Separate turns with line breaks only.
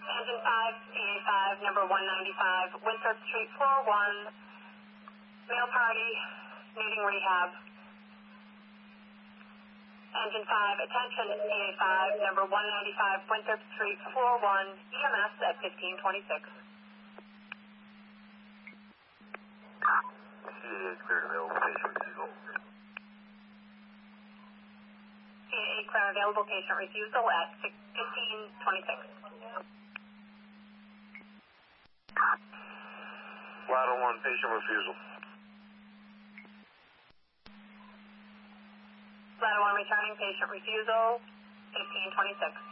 Engine 5, CA5, number 195, Winthrop Street 401, male party, needing rehab. Engine 5, attention, CA5, number 195, Winthrop Street 401, EMS at 1526.
CA cleared available patient refusal.
CA clear available patient refusal at 1526.
Ladder 1, patient refusal.
Ladder 1 returning patient refusal, 1526.